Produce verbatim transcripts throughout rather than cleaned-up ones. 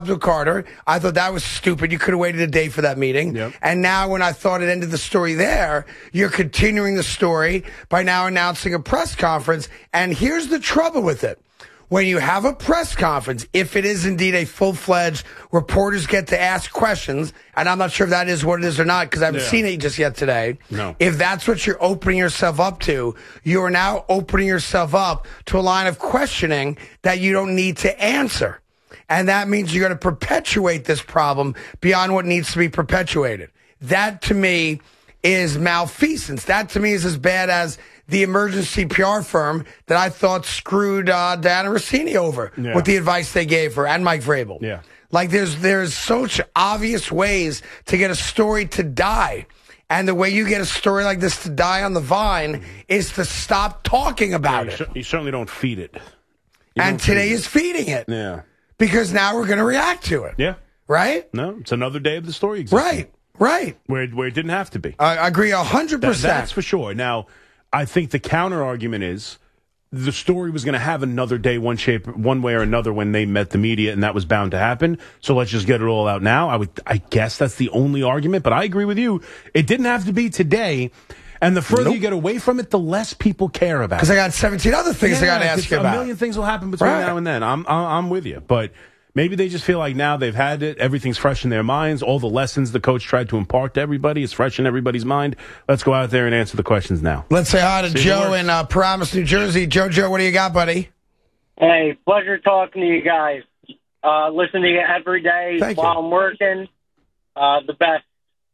Abdul Carter. I thought that was stupid. You could have waited a day for that meeting. Yep. And now when I thought it ended the story there, you're continuing the story by now announcing a press conference. And here's the trouble with it. When you have a press conference, if it is indeed a full-fledged, reporters get to ask questions, and I'm not sure if that is what it is or not because I haven't Yeah. seen it just yet today. No. If that's what you're opening yourself up to, you are now opening yourself up to a line of questioning that you don't need to answer. And that means you're going to perpetuate this problem beyond what needs to be perpetuated. That, to me, is malfeasance. That, to me, is as bad as the emergency P R firm that I thought screwed uh, Diana Rossini over Yeah. with the advice they gave her and Mike Vrabel. Yeah. Like, there's there's such obvious ways to get a story to die. And the way you get a story like this to die on the vine is to stop talking about Yeah, you, it. cer- you certainly don't feed it. You And don't feed today it. is feeding it. Yeah. Because now we're going to react to it. Yeah. Right? No, it's another day of the story existing. Right. Right. Where, where it didn't have to be. I I agree one hundred That- percent. that's for sure. Now, I think the counter argument is the story was going to have another day, one shape, one way or another, when they met the media, and that was bound to happen. So let's just get it all out now. I would, I guess that's the only argument. But I agree with you. It didn't have to be today. And the further Nope. you get away from it, the less people care about it. Because I got seventeen other things I got to Yeah, ask 'cause you a about. million things will happen between Right. now and then. I'm, I'm I'm with you, but maybe they just feel like now they've had it. Everything's fresh in their minds. All the lessons the coach tried to impart to everybody is fresh in everybody's mind. Let's go out there and answer the questions now. Let's say hi to See if it Joe works. in uh, Paramus, New Jersey. Jojo, what do you got, buddy? Hey, pleasure talking to you guys. Uh, listen to you every day Thank while you. I'm working. Uh, the best.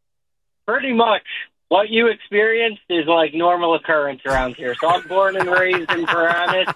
Pretty much what you experienced is like normal occurrence around here. So I'm born and raised in Paramus.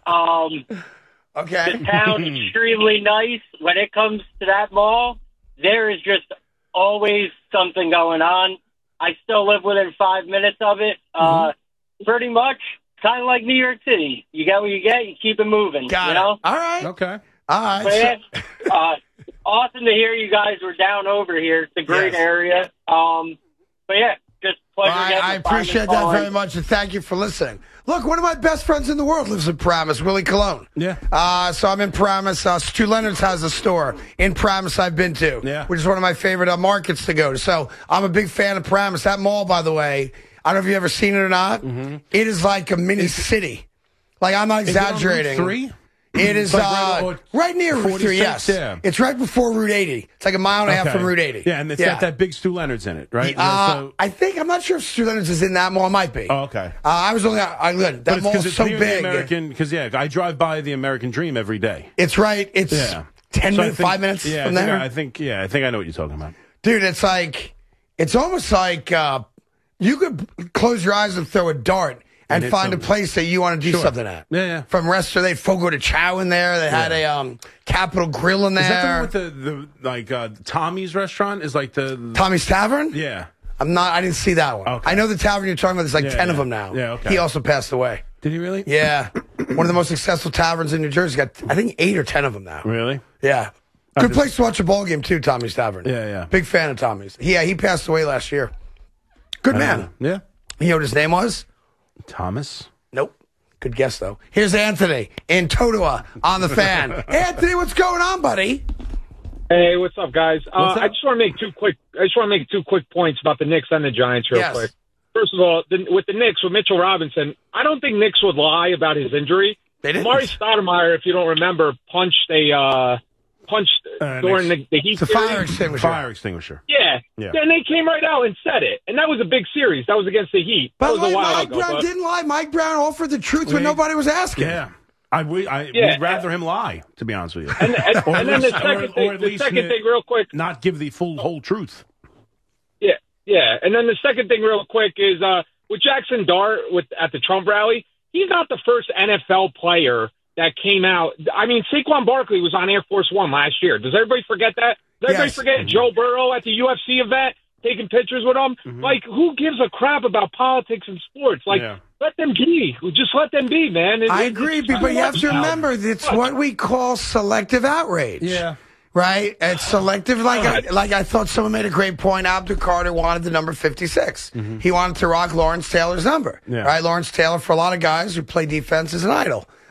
Um, Okay. the town's extremely nice. When it comes to that mall, there is just always something going on. I still live within five minutes of it. Uh, pretty much kind of like New York City. You get what you get, you keep it moving, Got you it. know? All right. Okay. All right. But So- yeah, uh, awesome to hear you guys were down over here. It's a great Yes. area. Um, but yeah, just pleasure I, getting I to finally appreciate call that in. very much, and thank you for listening. Look, one of my best friends in the world lives in Paramus, Willie Colon. Yeah. Uh, so I'm in Paramus. Uh, Stu Leonard's has a store in Paramus I've been to, Yeah. which is one of my favorite uh, markets to go to. So I'm a big fan of Paramus. That mall, by the way, I don't know if you've ever seen it or not. Mm-hmm. It is like a mini city. Like, I'm not Is it on Route exaggerating. three? It is It's like right uh, on right near Route three, forty-six, yes. yeah. It's right before Route eighty. It's like a mile and a half Okay. from Route eighty. Yeah, and it's got that big Stu Leonard's in it, right? Uh, So- I think, I'm not sure if Stu Leonard's is in that mall. It might be. oh, okay. Uh, I was only, I, look, But that it's mall's because it's so near the big. American, because yeah, I drive by the American Dream every day. It's right. It's Yeah. ten So I minutes, think- five minutes yeah, from I think, there. I think, yeah, I think I know what you're talking about. Dude, it's like, it's almost like uh, you could close your eyes and throw a dart and, And hit find a something. place that you want to do Sure. something at. Yeah, yeah. From restaurant, they had Fogo de Chao in there. They had a Yeah. um, Capitol Grill in there. Is that the one with the, the like uh, Tommy's restaurant? Is like the Tommy's Tavern? yeah. I'm not, I didn't see that one. Okay. I know the tavern you're talking about. There's like Yeah, ten yeah. of them now. Yeah, okay. He also passed away. Did he really? Yeah. One of the most successful taverns in New Jersey. Got, I think, eight or ten of them now. Really? Yeah. I Good just- place to watch a ball game, too, Tommy's Tavern. Yeah, yeah. Big fan of Tommy's. Yeah, he passed away last year. Good I don't man. know. Yeah. You know what his name was? Thomas. Nope. Good guess, though. Here's Anthony in Totowa on the fan. Anthony, what's going on, buddy? Hey, what's up, guys? Uh, What's up? I just want to make two quick. I just want to make two quick points about the Knicks and the Giants, real Yes. quick. First of all, the, with the Knicks, with Mitchell Robinson, I don't think Knicks would lie about his injury. They didn't. Amari Stoudemire, if you don't remember, punched a uh, punched Uh, during Knicks. the, the Heat It's a fire series. extinguisher. Fire extinguisher. Yeah. Yeah. Then they came right out and said it, and that was a big series. That was against the Heat. By That the was way, a while Mike ago. Brown but- didn't lie. Mike Brown offered the truth when Wait. nobody was asking. Yeah. I would. I Yeah. would rather him lie, to be honest with you. And, and, Or at and then the least- or- second or thing, at the least second n- thing, real quick. Not give the full whole truth. Yeah, yeah. And then the second thing, real quick, is uh, with Jackson Dart with at the Trump rally. He's not the first N F L player that came out. I mean, Saquon Barkley was on Air Force One last year. Does everybody forget that? Does everybody Yes. forget Joe Burrow at the U F C event taking pictures with him? Mm-hmm. Like, who gives a crap about politics and sports? Like, Yeah. let them be. Just let them be, man. It- I it- agree, it's but you have to too much now. remember it's what we call selective outrage. Yeah. Right? It's selective. Like I, like I thought someone made a great point. Abdul Carter wanted the number fifty-six. He wanted to rock Lawrence Taylor's number. Yeah. Right? Lawrence Taylor, for a lot of guys who play defense, is an idol.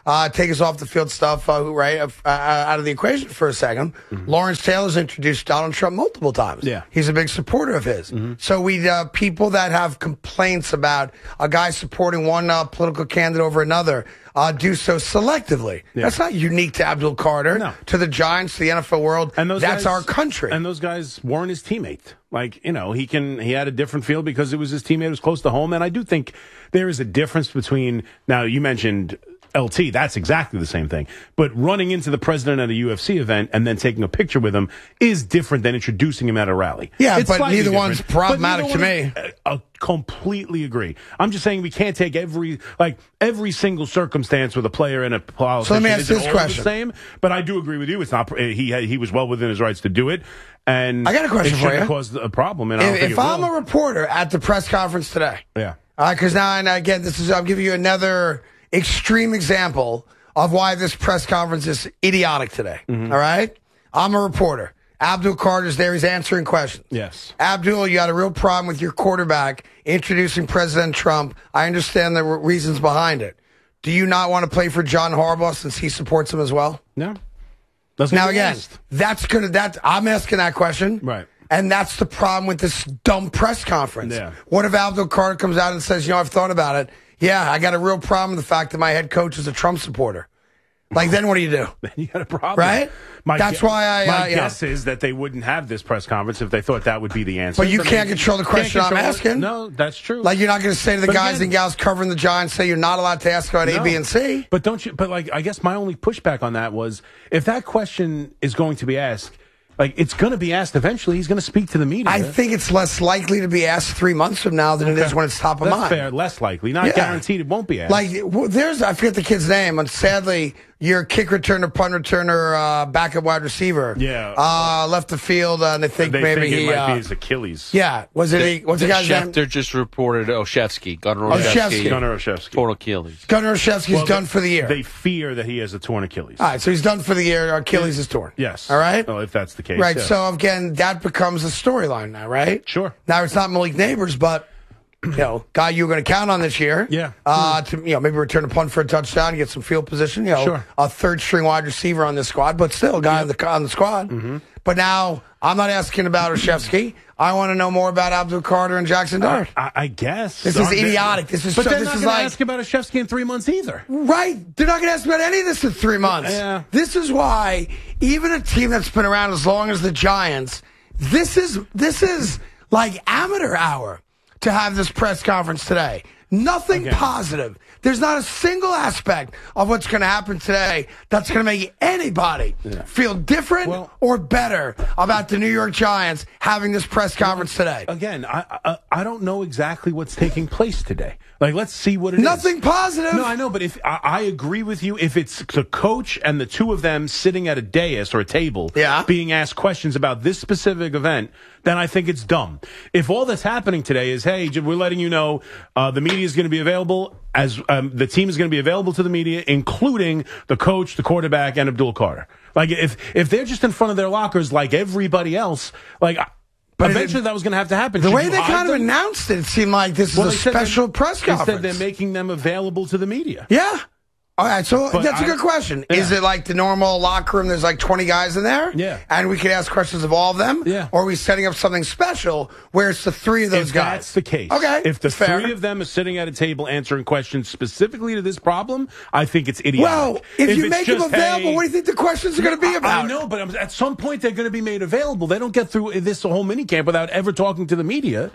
uh, take us off the field stuff, uh, right, uh, out of the equation for a second. Mm-hmm. Lawrence Taylor's introduced Donald Trump multiple times. Yeah. He's a big supporter of his. Mm-hmm. So we uh, people that have complaints about a guy supporting one uh, political candidate over another uh, do so selectively. Yeah. That's not unique to Abdul Carter, no. to the Giants, to the N F L world. And those That's guys, our country. And those guys weren't his teammate. Like, you know, he can he had a different feel because it was his teammate who was close to home. And I do think there is a difference between, now you mentioned L T, that's exactly the same thing. But running into the president at a U F C event and then taking a picture with him is different than introducing him at a rally. Yeah, it's but neither one's problematic to me. Is, I completely agree. I'm just saying we can't take every like every single circumstance with a player and a politician. So let me ask Is it this all question. The same, but I do agree with you. It's not. He he was well within his rights to do it. And I got a question it for you. Caused a problem. And I don't if think if it I'm will. a reporter at the press conference today, yeah, because uh, now and again, this is I'm giving you another extreme example of why this press conference is idiotic today. Mm-hmm. All right, I'm a reporter. Abdul Carter's there. He's answering questions. Yes. Abdul, you had a real problem with your quarterback introducing President Trump. I understand the re- reasons behind it. Do you not want to play for John Harbaugh since he supports him as well? No. That's now again, asked. that's gonna. That I'm asking that question. Right. And that's the problem with this dumb press conference. Yeah. What if Abdul Carter comes out and says, you know, I've thought about it. Yeah, I got a real problem with the fact that my head coach is a Trump supporter. Like, then what do you do? Then you got a problem. Right? My That's gu- why I... My uh, guess know. is that they wouldn't have this press conference if they thought that would be the answer. But you I mean, can't control the question I'm asking. It. No, that's true. Like, you're not going to say to the but guys again, and gals covering the Giants, say you're not allowed to ask about no, A, B, and C. But don't you... But, like, I guess my only pushback on that was, if that question is going to be asked... Like, it's going to be asked eventually. He's going to speak to the media. I think it's less likely to be asked three months from now than okay. it is when it's top of That's mind. Fair, less likely. Not yeah. guaranteed it won't be asked. Like, there's, I forget the kid's name, and sadly, your kick returner, punt returner, uh, backup wide receiver. Yeah. Uh, left the field, uh, and they think they maybe think it he. might uh, be his Achilles. Yeah. Was it, a, what's the, the guy's Schefter name? just reported Olszewski. Gunnar Olszewski. Olszewski. Gunnar Olszewski. Torn Achilles. Gunnar Olszewski's well, done they, for the year. They fear that he has a torn Achilles. All right, so he's done for the year. Achilles yeah. is torn. Yes. All right? Well, if that's the case. Right, yes. so again, that becomes a storyline now, right? Sure. Now, it's not Malik Neighbors, but, you know, guy you were going to count on this year. Yeah. Uh, to, you know, maybe return a punt for a touchdown, get some field position. You know, sure. a third-string wide receiver on this squad, but still a guy yep. on, the, on the squad. Mm-hmm. But now, I'm not asking about Olszewski. I want to know more about Abdul Carter and Jackson Dart. I, I guess. This is idiotic. This is but so, they're this not is going like, to ask about Olszewski in three months either. Right. They're not going to ask about any of this in three months. Yeah. This is why even a team that's been around as long as the Giants, this is this is like amateur hour to have this press conference today. Nothing okay. positive. There's not a single aspect of what's going to happen today that's going to make anybody yeah. feel different well, or better about the New York Giants having this press conference today. Again, I, I I don't know exactly what's taking place today. Like, let's see what it Nothing is. Nothing positive. No, I know, but if I, I agree with you, if it's the coach and the two of them sitting at a dais or a table yeah. being asked questions about this specific event, then I think it's dumb. If all that's happening today is, hey, we're letting you know uh, the media is going to be available, as um, the team is going to be available to the media, including the coach, the quarterback, and Abdul Carter. Like, if if they're just in front of their lockers like everybody else, like... But eventually, it, that was going to have to happen. The Should way they kind them? of announced it, it seemed like this is well, a special press conference. Instead, they're making them available to the media. Yeah. All right, so but that's a I, good question. Yeah. Is it like the normal locker room? There's like twenty guys in there? Yeah. And we can ask questions of all of them? Yeah. Or are we setting up something special where it's the three of those if guys? That's the case. Okay. If the fair. three of them are sitting at a table answering questions specifically to this problem, I think it's idiotic. Well, if, if you make just, them available, hey, what do you think the questions are going to be about? I know, but at some point they're going to be made available. They don't get through this whole minicamp without ever talking to the media.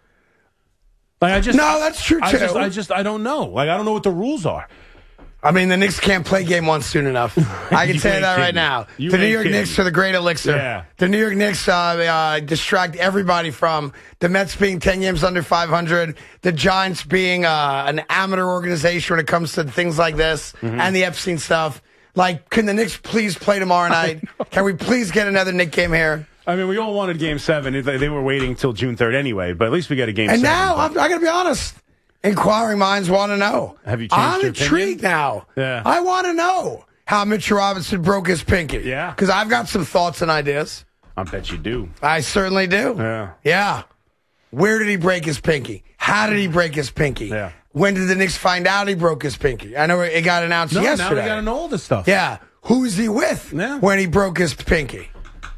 Like I just No, that's true, too. I just, I just, I don't know. Like, I don't know what the rules are. I mean, the Knicks can't play game one soon enough. I can tell you that kidding. right now. You the New York kidding. Knicks are the great elixir. Yeah. The New York Knicks uh, uh, distract everybody from the Mets being ten games under five hundred, the Giants being uh, an amateur organization when it comes to things like this, mm-hmm. and the Epstein stuff. Like, can the Knicks please play tomorrow night? Can we please get another Knick game here? I mean, we all wanted game seven. They were waiting until June third anyway, but at least we got a game and seven. And now, I'm, I got to be honest. Inquiring minds want to know. Have you changed I'm your intrigued opinion? now. Yeah. I want to know how Mitchell Robinson broke his pinky. Yeah. Because I've got some thoughts and ideas. I bet you do. I certainly do. Yeah. Yeah. Where did he break his pinky? How did he break his pinky? Yeah. When did the Knicks find out he broke his pinky? I know it got announced No, yesterday. now they got to know all this stuff. Yeah. Who is he with Yeah. when he broke his pinky?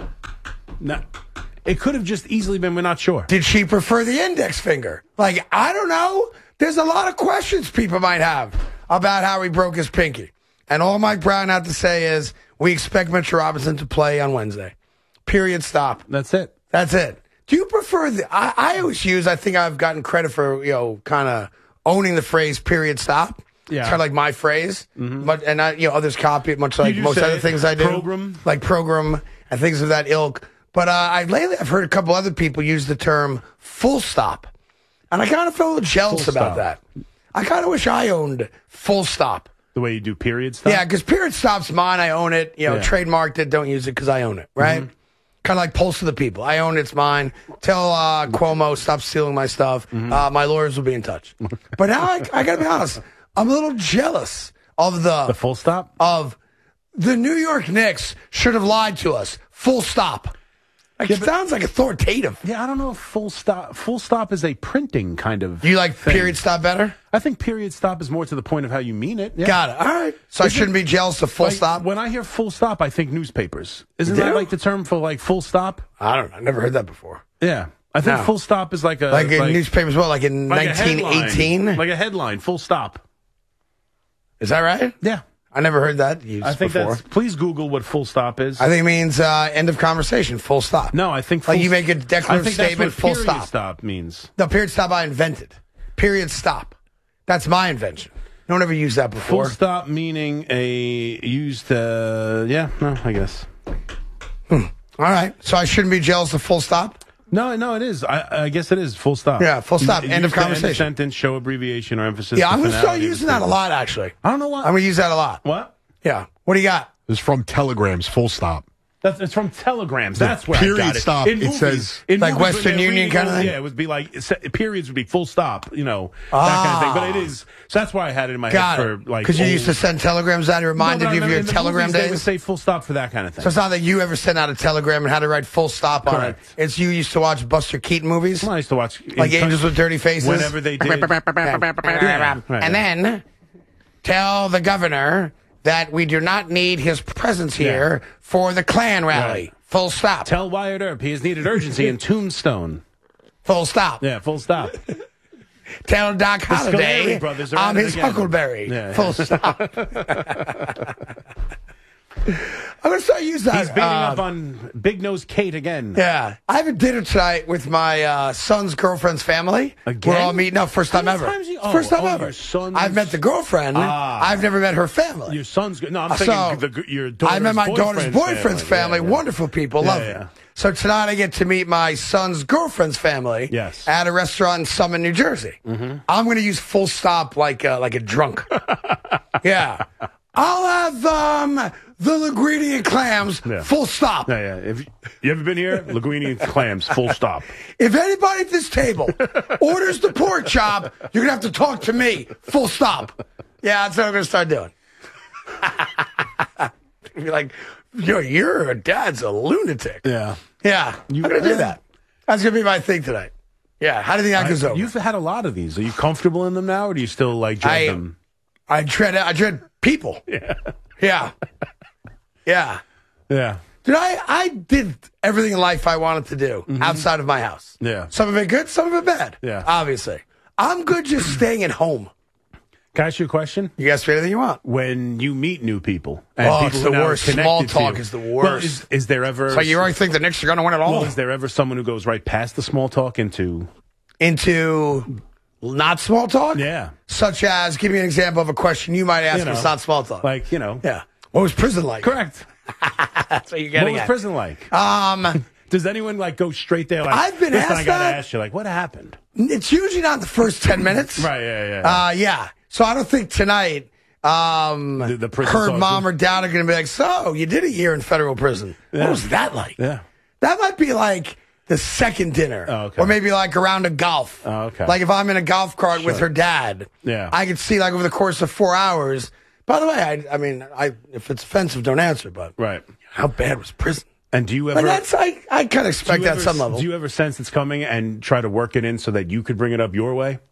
No, it could have just easily been. We're not sure. Did she prefer the index finger? Like, I don't know. There's a lot of questions people might have about how he broke his pinky. And all Mike Brown had to say is, we expect Mitchell Robinson to play on Wednesday. Period. Stop. That's it. That's it. Do you prefer the, I, I always use, I think I've gotten credit for, you know, kind of owning the phrase period stop. Yeah. It's kind of like my phrase. Mm-hmm. But, and I, you know, others copy it much like You do most say other things I do. program. Like program and things of that ilk. But uh, I lately I've heard a couple other people use the term full stop. And I kind of feel a little jealous Full about stop. that. I kind of wish I owned full stop. The way you do period stuff? Yeah, because period stop's mine. I own it. You know, Yeah. trademarked it. Don't use it because I own it, right? Mm-hmm. Kind of like Pulse of the People. I own it. It's mine. Tell uh, Cuomo, stop stealing my stuff. Mm-hmm. Uh, my lawyers will be in touch. But now I, I got to be honest. I'm a little jealous of the, The full stop? of the New York Knicks should have lied to us. Full stop. Like, it sounds like authoritative. Yeah, I don't know if full stop full stop is a printing kind of You like thing. period stop better? I think period stop is more to the point of how you mean it. Yeah. Got it. All right. So I Is it- shouldn't be jealous of full Like, stop? When I hear full stop, I think newspapers. Isn't You that do? like the term for like full stop? I don't know. I never heard that before. Yeah. I think No. full stop is like a Like in newspapers, what, like in like a nineteen eighteen? headline. Like a headline, full stop. Is that right? Yeah. I never heard that used I think before. that's please Google what full stop is. I think it means uh, end of conversation, full stop. no, I think Like full you make a st- declarative I think statement, that's what full period stop. stop means. The period stop I invented. Period stop. That's my invention. No one ever used that Full before. stop meaning a used uh yeah, no, I guess. All right. So I shouldn't be jealous of full stop? No, no, it is. I, I guess it is full stop. Yeah, full stop. Use End of the conversation. sentence, show abbreviation or emphasis. Yeah, to I'm going to start finality of using the that a statement. lot, actually. I don't know what. I'm going to use that a lot. What? Yeah. What do you got? It's from Telegrams, full stop. That's it's from telegrams. That's where period I got it. stop, In it movies, says- in Like movies when Western they're Union reading kinda over- thing? Yeah, it would be like se- periods would be full stop. You know Ah. that kind of thing. But it is. So that's why I had it in my Got head it. for like Because you old- used to send telegrams out. It No, reminded but I you of remember your in the telegram movies, They would days. say full stop for that kind of thing. So it's not that you ever sent out a telegram and had to write full stop on Correct. it. It's you used to watch Buster Keaton movies, Well, I used to watch like in- Angels with Dirty Faces. whenever they did. Yeah, right. And then tell the governor that we do not need his presence here for the Klan rally. Right. Full stop. Tell Wyatt Earp he has needed urgency in Tombstone. Full stop. Yeah, full stop. Tell Doc Holliday Scoleri brothers are I'm at it his again. Huckleberry. Yeah, Full stop. I'm going to start using that. He's beating uh, up on Big Nose Kate again. Yeah. I have a dinner tonight with my uh, son's girlfriend's family. Again? We're all meeting up. First time How many ever. times you- oh, First time oh, ever. your son's- I've met the girlfriend. Ah. I've never met her family. Your son's good. No, I'm So, thinking the, your daughter's I met my daughter's boyfriend's boyfriend's family. Yeah, yeah. Wonderful people. Yeah, Love yeah. them. So tonight I get to meet my son's girlfriend's family Yes. at a restaurant in Summit, New Jersey. Mm-hmm. I'm going to use full stop like uh, like a drunk. Yeah. I'll have um, the linguine and clams, Yeah. full stop. Yeah, yeah. If you ever been here? Linguine and clams, full stop. If anybody at this table orders the pork chop, you're going to have to talk to me, full stop. Yeah, that's what I'm going to start doing. Be like, yo, your dad's a lunatic. Yeah. Yeah, I'm going to do that. That's going to be my thing tonight. Yeah, how do you think that goes over? You've had a lot of these. Are you comfortable in them now, or do you still like dread I- them? I dread I dread people. Yeah. Yeah. Yeah. Yeah. Dude, I, I did everything in life I wanted to do outside of my house. Yeah. Some of it good, some of it bad. Yeah. Obviously. I'm good just staying at home. Can I ask you a question? You ask me anything you want. When you meet new people, and Oh, people it's who the now are worst. connected Small to talk you- is the Well, worst. is, is there ever? So you already think the Knicks are going to win it all? Well, is there ever someone who goes right past the small talk into? Into not small talk? Yeah. Such as, give me an example of a question you might ask You know, that's not small talk. Like, you know. yeah. What was prison like? Correct. That's what you're What getting was at. prison like? Um, Does anyone like go straight there? Like, I've been listen, I asked gotta that. ask you, like, what happened? it's usually not the first ten minutes. Right. Yeah. Yeah. Uh, yeah. So I don't think tonight um, The- the prison her talk mom too? or dad are going to be like, so you did a year in federal prison. Yeah. What was that like? Yeah. That might be like the second dinner. Oh, okay. Or maybe like a round of golf. Oh, okay. Like if I'm in a golf cart with Sure. her dad. Yeah. I could see like over the course of four hours. By the way, I, I mean, I, if it's offensive, don't answer, but Right. how bad was prison? And do you ever? But that's, I, I kind of do expect you that ever- at some level. Do you ever sense it's coming and try to work it in so that you could bring it up your way?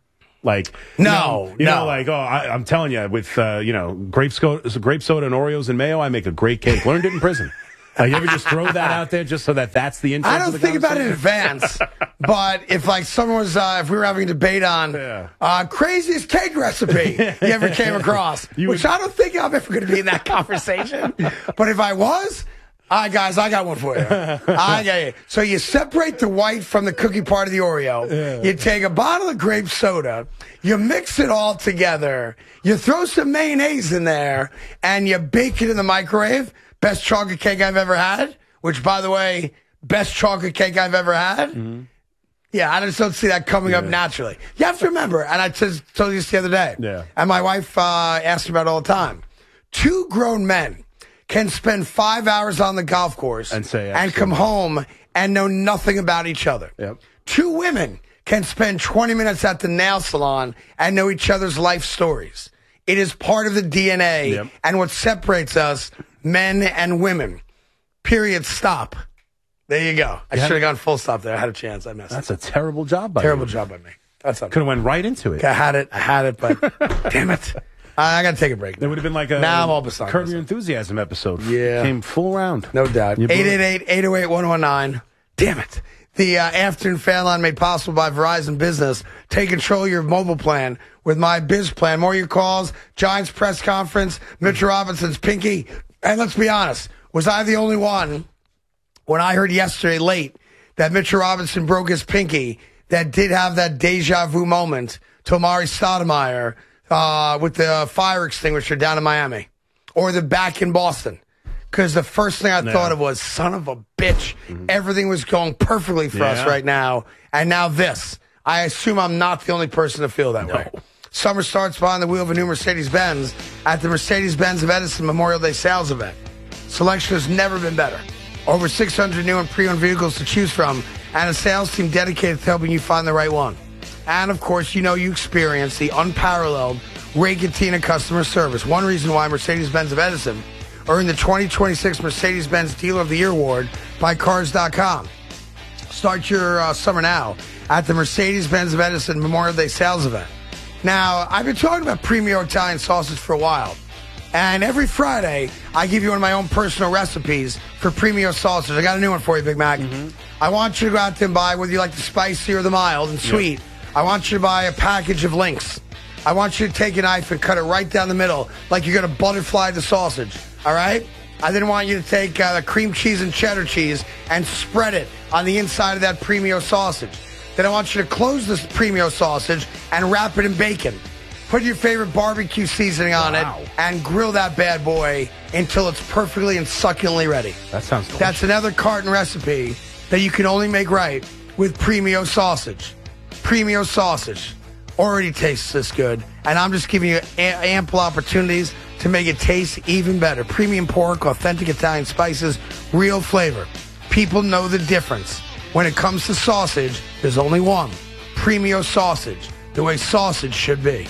Like, No, you know, you no. know like, oh, I, I'm telling you, with, uh, you know, grape, sco- grape soda and Oreos and mayo, I make a great cake. Learned it in prison. Uh, you ever just throw that out there just so that that's the intro? I don't the think about it in advance, but if like someone was, uh, if we were having a debate on Yeah. uh, craziest cake recipe you ever came across, You which would- I don't think I'm ever going to be in that conversation, but if I was, all right, guys, I got one for you. I got you. So you separate the white from the cookie part of the Oreo. Yeah. You take a bottle of grape soda. You mix it all together. You throw some mayonnaise in there, and you bake it in the microwave. Best chocolate cake I've ever had, which, by the way, best chocolate cake I've ever had. Mm-hmm. Yeah, I just don't see that coming yeah. up naturally. You have to remember, and I just told you this the other day, yeah. and my wife uh, asked me about it all the time. Two grown men can spend five hours on the golf course and, say and come home and know nothing about each other. Yep. Two women can spend twenty minutes at the nail salon and know each other's life stories. It is part of the D N A Yep. and what separates us, men and women. Period. Stop. There you go. I Yeah. should have gone full stop there. I had a chance. I missed. That's a terrible job by Terrible you. job by me. That's Could have went right into it. I had it. I had it, but damn it. I, I got to take a break. There would have been like a Now I'm all beside Curb myself. Your Enthusiasm episode. Yeah. Came full round. No doubt. You blew eight it. eight eight, eight oh eight, one one nine. Damn it. The uh, afternoon fan line made possible by Verizon Business. Take control of your mobile plan with my biz plan. More of your calls, Giants press conference, Mitchell Robinson's pinky. And let's be honest, was I the only one when I heard yesterday late that Mitchell Robinson broke his pinky that did have that deja vu moment to Amari Stoudemire uh, with the fire extinguisher down in Miami or the back in Boston? Because the first thing I Yeah. thought of was, son of a bitch, Mm-hmm. everything was going perfectly for us Yeah. right now. And now this. I assume I'm not the only person to feel that way. Summer starts behind the wheel of a new Mercedes-Benz at the Mercedes-Benz of Edison Memorial Day sales event. Selection has never been better. Over six hundred new and pre-owned vehicles to choose from, and a sales team dedicated to helping you find the right one. And, of course, you know you experience the unparalleled Ray Cattina customer service. One reason why Mercedes-Benz of Edison earned the twenty twenty-six Mercedes-Benz Dealer of the Year award by Cars dot com. Start your uh, summer now at the Mercedes-Benz of Edison Memorial Day sales event. Now, I've been talking about Premio Italian sausage for a while. And every Friday, I give you one of my own personal recipes for Premio sausage. I got a new one for you, Big Mac. Mm-hmm. I want you to go out there and buy, whether you like the spicy or the mild and sweet, yep. I want you to buy a package of links. I want you to take a knife and cut it right down the middle like you're going to butterfly the sausage. All right? I didn't want you to take uh, the cream cheese and cheddar cheese and spread it on the inside of that Premio sausage. Then I want you to close this Premio sausage and wrap it in bacon. Put your favorite barbecue seasoning on Wow. it and grill that bad boy until it's perfectly and succulently ready. That sounds delicious. That's another carton recipe that you can only make right with Premio sausage. Premio sausage already tastes this good, and I'm just giving you a- ample opportunities to make it taste even better. Premium pork, authentic Italian spices, real flavor. People know the difference. When it comes to sausage, there's only one. Premio sausage, the way sausage should be.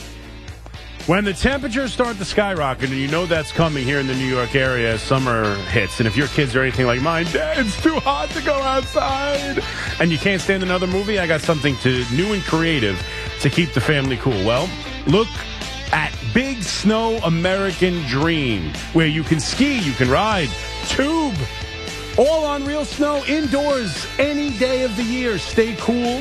When the temperatures start to skyrocket, and you know that's coming here in the New York area as summer hits, and if your kids are anything like mine, Dad, it's too hot to go outside, and you can't stand another movie, I got something to new and creative to keep the family cool. Well, look at Big Snow American Dream, where you can ski, you can ride, tube, all on real snow, indoors, any day of the year. Stay cool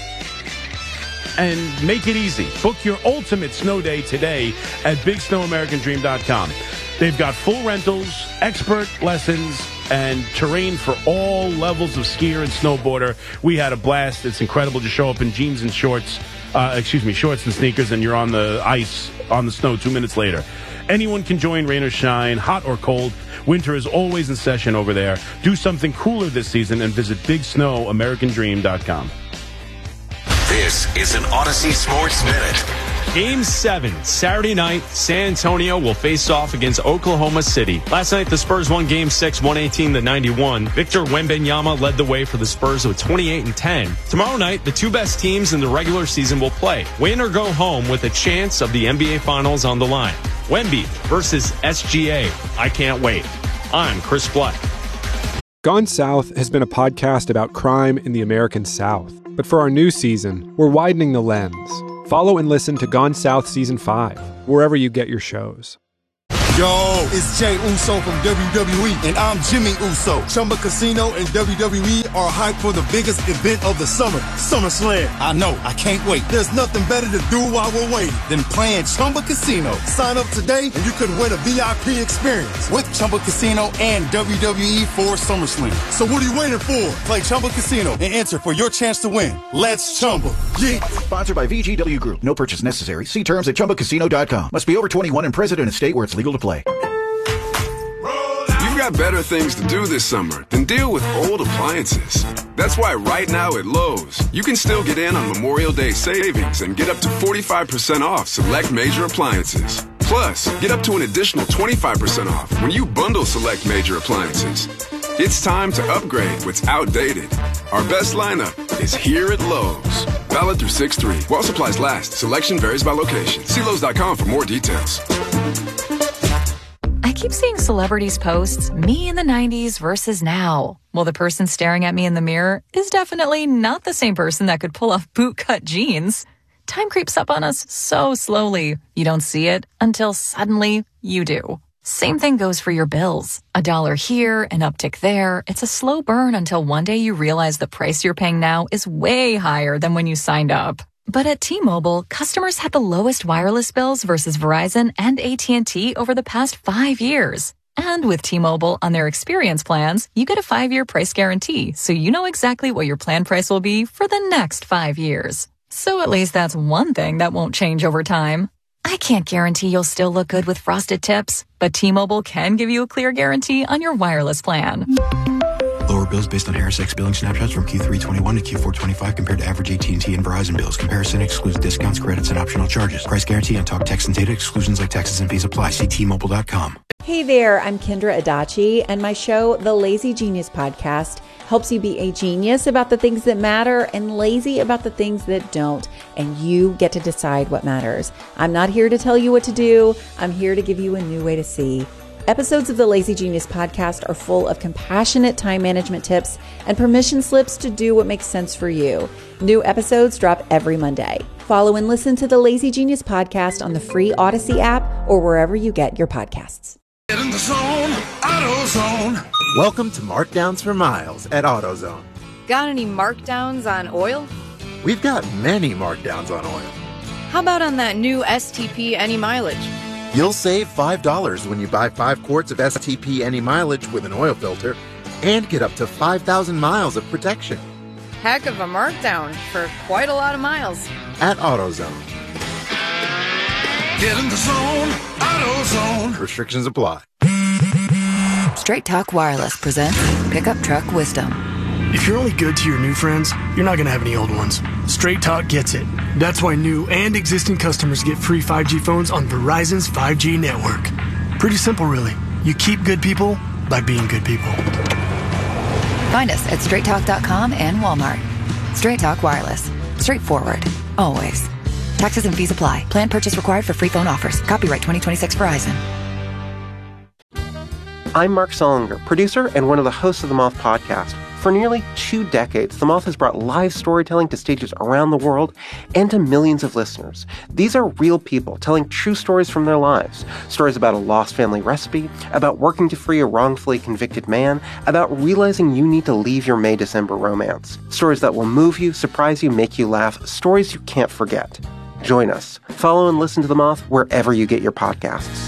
and make it easy. Book your ultimate snow day today at big snow american dream dot com. They've got full rentals, expert lessons, and terrain for all levels of skier and snowboarder. We had a blast. It's incredible. Just show up in jeans and shorts, uh, excuse me, shorts and sneakers, and you're on the ice, on the snow two minutes later. Anyone can join, rain or shine, hot or cold. Winter is always in session over there. Do something cooler this season and visit big snow american dream dot com. This is an Odyssey Sports Minute. Game seven, Saturday night, San Antonio will face off against Oklahoma City. Last night, the Spurs won Game six, one eighteen to ninety-one. Victor Wembanyama led the way for the Spurs with twenty-eight and ten. Tomorrow night, the two best teams in the regular season will play. Win or go home with a chance of the N B A Finals on the line. Wemby versus S G A. I can't wait. I'm Chris Black. Gone South has been a podcast about crime in the American South. But for our new season, we're widening the lens. Follow and listen to Gone South Season five, wherever you get your shows. Yo, it's Jay Uso from W W E, and I'm Jimmy Uso. Chumba Casino and W W E are hyped for the biggest event of the summer, SummerSlam. I know, I can't wait. There's nothing better to do while we're waiting than playing Chumba Casino. Sign up today and you could win a V I P experience with Chumba Casino and W W E for SummerSlam. So what are you waiting for? Play Chumba Casino and enter for your chance to win. Let's Chumba. Yeah. Sponsored by V G W Group. No purchase necessary. See terms at chumba casino dot com. Must be over twenty-one and present in a state where it's legal to play. You've got better things to do this summer than deal with old appliances. That's why right now at Lowe's, you can still get in on Memorial Day savings and get up to forty-five percent off select major appliances. Plus, get up to an additional twenty-five percent off when you bundle select major appliances. It's time to upgrade what's outdated. Our best lineup is here at Lowe's. Valid through six three. While supplies last, selection varies by location. See Lowe's dot com for more details. I keep seeing celebrities posts, me in the nineties versus now. Well, the person staring at me in the mirror is definitely not the same person that could pull off bootcut jeans. Time creeps up on us so slowly. You don't see it until suddenly you do. Same thing goes for your bills. A dollar here, an uptick there. It's a slow burn until one day you realize the price you're paying now is way higher than when you signed up. But at T-Mobile, customers had the lowest wireless bills versus Verizon and A T and T over the past five years. And with T-Mobile on their experience plans, you get a five-year price guarantee, so you know exactly what your plan price will be for the next five years. So at least that's one thing that won't change over time. I can't guarantee you'll still look good with frosted tips, but T-Mobile can give you a clear guarantee on your wireless plan. Lower bills based on Harris X billing snapshots from Q three twenty-one to Q four twenty-five compared to average A T and T and Verizon bills. Comparison excludes discounts, credits, and optional charges. Price guarantee on talk, text, and data. Exclusions like taxes and fees apply. See T Mobile dot com. Hey there, I'm Kendra Adachi, and my show, The Lazy Genius Podcast, helps you be a genius about the things that matter and lazy about the things that don't. And you get to decide what matters. I'm not here to tell you what to do. I'm here to give you a new way to see. Episodes of the Lazy Genius Podcast are full of compassionate time management tips and permission slips to do what makes sense for you. New episodes drop every Monday. Follow and listen to the Lazy Genius Podcast on the free Odyssey app or wherever you get your podcasts. Get in the zone, AutoZone. Welcome to Markdowns for Miles at AutoZone. Got any markdowns on oil? We've got many markdowns on oil. How about on that new S T P Any Mileage? You'll save five dollars when you buy five quarts of S T P Any Mileage with an oil filter and get up to five thousand miles of protection. Heck of a markdown for quite a lot of miles. At AutoZone. Get in the zone, AutoZone. Restrictions apply. Straight Talk Wireless presents Pickup Truck Wisdom. If you're only good to your new friends, you're not going to have any old ones. Straight Talk gets it. That's why new and existing customers get free five G phones on Verizon's five G network. Pretty simple, really. You keep good people by being good people. Find us at straight talk dot com and Walmart. Straight Talk Wireless. Straightforward. Always. Taxes and fees apply. Plan purchase required for free phone offers. Copyright twenty twenty-six Verizon. I'm Mark Solinger, producer and one of the hosts of the Moth Podcast. For nearly two decades, The Moth has brought live storytelling to stages around the world and to millions of listeners. These are real people telling true stories from their lives. Stories about a lost family recipe, about working to free a wrongfully convicted man, about realizing you need to leave your May-December romance. Stories that will move you, surprise you, make you laugh. Stories you can't forget. Join us. Follow and listen to The Moth wherever you get your podcasts.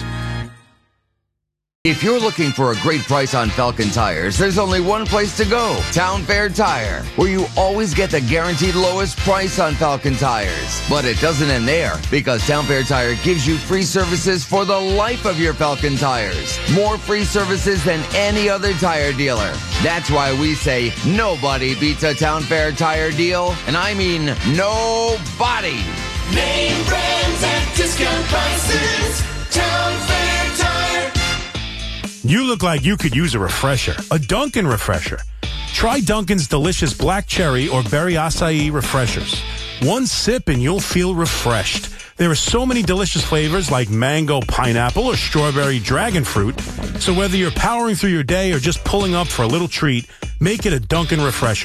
If you're looking for a great price on Falcon tires, there's only one place to go, Town Fair Tire, where you always get the guaranteed lowest price on Falcon tires. But it doesn't end there, because Town Fair Tire gives you free services for the life of your Falcon tires. More free services than any other tire dealer. That's why we say nobody beats a Town Fair Tire deal, and I mean nobody. Name brands at discount prices. Town Fair Tire. You look like you could use a refresher, a Dunkin' refresher. Try Dunkin's delicious black cherry or berry acai refreshers. One sip and you'll feel refreshed. There are so many delicious flavors like mango, pineapple, or strawberry dragon fruit. So whether you're powering through your day or just pulling up for a little treat, make it a Dunkin' refresher.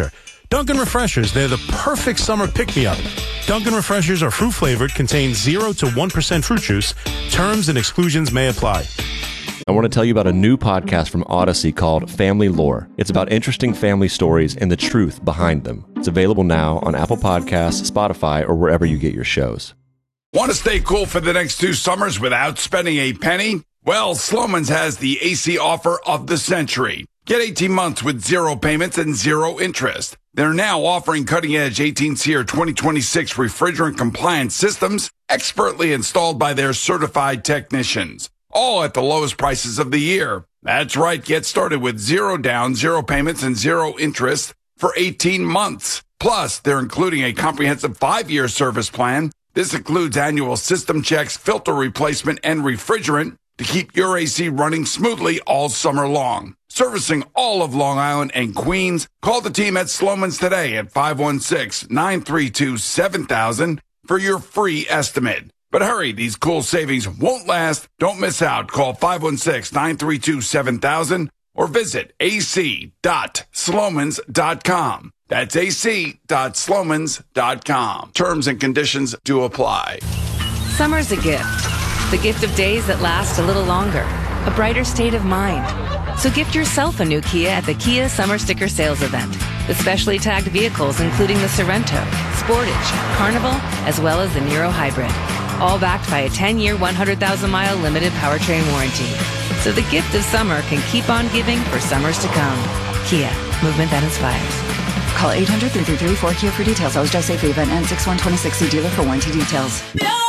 Dunkin' Refreshers, they're the perfect summer pick-me-up. Dunkin' Refreshers are fruit-flavored, contain zero to one percent fruit juice. Terms and exclusions may apply. I want to tell you about a new podcast from Odyssey called Family Lore. It's about interesting family stories and the truth behind them. It's available now on Apple Podcasts, Spotify, or wherever you get your shows. Want to stay cool for the next two summers without spending a penny? Well, Sloman's has the A C offer of the century. Get eighteen months with zero payments and zero interest. They're now offering cutting-edge eighteen SEER twenty twenty-six refrigerant-compliant systems expertly installed by their certified technicians, all at the lowest prices of the year. That's right. Get started with zero down, zero payments, and zero interest for eighteen months. Plus, they're including a comprehensive five-year service plan. This includes annual system checks, filter replacement, and refrigerant to keep your A C running smoothly all summer long. Servicing all of Long Island and Queens, call the team at Sloman's today at five one six, nine three two, seven thousand for your free estimate. But hurry, these cool savings won't last. Don't miss out. Call five one six, nine three two, seven thousand or visit a c dot slomans dot com. That's a c dot slomans dot com. Terms and conditions do apply. Summer's a gift. The gift of days that last a little longer. A brighter state of mind. So gift yourself a new Kia at the Kia Summer Sticker Sales Event. With specially tagged vehicles including the Sorrento, Sportage, Carnival, as well as the Niro Hybrid. All backed by a ten-year, one hundred thousand mile limited powertrain warranty. So the gift of summer can keep on giving for summers to come. Kia, movement that inspires. Call eight hundred, three three three, four Kia for details. Always drive safely. Event ends six one twenty-six. See dealer for warranty details.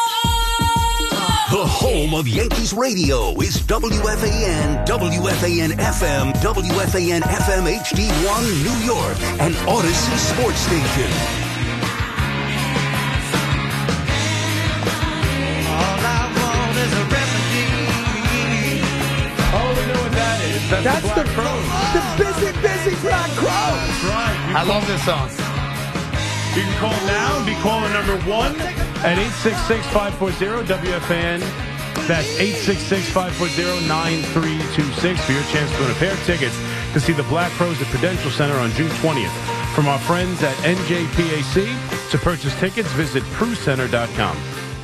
The home of Yankees radio is W F A N, W F A N F M, W F A N F M H D one, New York, and Odyssey Sports Station. All I want is a remedy. Oh, we know what that is. That's, That's the Black the, Crowes. the busy, busy Black Crowes. That's right. You I call, love this song. You can call now and be caller number one at eight six six, five four zero, W F A N. That's eight six six, five four zero, nine three two six for your chance to win a pair of tickets to see the Black Crowes at Prudential Center on June twentieth. From our friends at N J P A C, to purchase tickets, visit pru center dot com.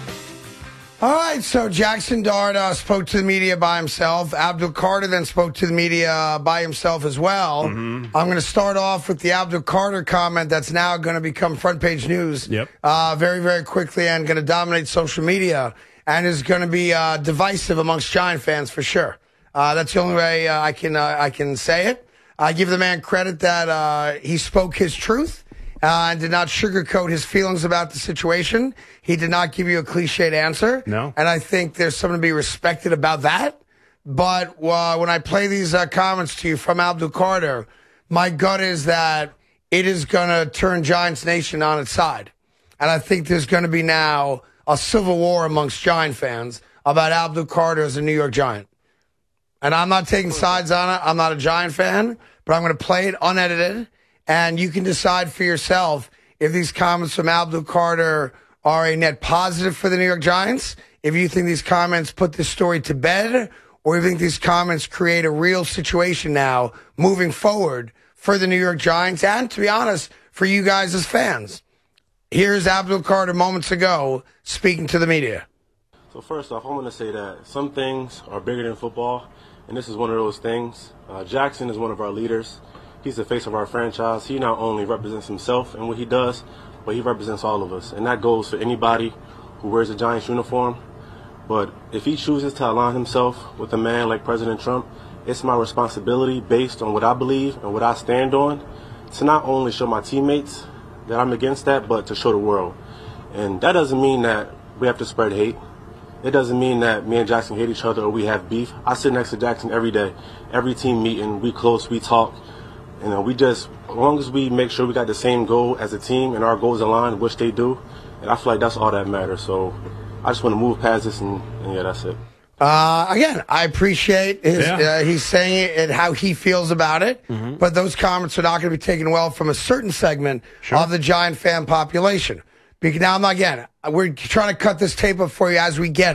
All right, so Jackson Dart uh, spoke to the media by himself. Abdul Carter then spoke to the media by himself as well. Mm-hmm. I'm going to start off with the Abdul Carter comment that's now going to become front page news yep. uh, very, very quickly and going to dominate social media and is going to be uh, divisive amongst Giant fans for sure. Uh, that's the only way uh, I can uh, I can say it. I give the man credit that uh, he spoke his truth. Uh, and did not sugarcoat his feelings about the situation. He did not give you a cliched answer. No. And I think there's something to be respected about that. But uh, when I play these uh, comments to you from Abdul Carter, my gut is that it is going to turn Giants Nation on its side. And I think there's going to be now a civil war amongst Giant fans about Abdul Carter as a New York Giant. And I'm not taking sides on it. I'm not a Giant fan, but I'm going to play it unedited. And you can decide for yourself if these comments from Abdul Carter are a net positive for the New York Giants, if you think these comments put this story to bed, or if you think these comments create a real situation now moving forward for the New York Giants, and to be honest, for you guys as fans. Here's Abdul Carter moments ago speaking to the media. So first off, I want to say that some things are bigger than football, and this is one of those things. Uh, Jackson is one of our leaders. He's the face of our franchise. He not only represents himself and what he does, but he represents all of us. And that goes for anybody who wears a Giants uniform. But if he chooses to align himself with a man like President Trump, it's my responsibility, based on what I believe and what I stand on, to not only show my teammates that I'm against that, but to show the world. And that doesn't mean that we have to spread hate. It doesn't mean that me and Jackson hate each other or we have beef. I sit next to Jackson every day. Every team meeting, we close, we talk. You know, we just, as long as we make sure we got the same goal as a team and our goals align, which they do, and I feel like that's all that matters. So I just want to move past this, and, and yeah, that's it. Uh, again, I appreciate his, Yeah. uh, he's saying it and how he feels about it, Mhm. but those comments are not going to be taken well from a certain segment of the Giant fan population. Because now, I'm not, again, we're trying to cut this tape up for you as we get it.